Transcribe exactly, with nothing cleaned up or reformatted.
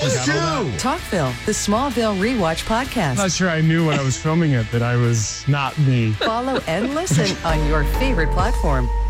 It's true. Talkville, the Smallville Rewatch podcast. I'm not sure I knew when I was filming it that I was not me. Follow and listen on your favorite platform.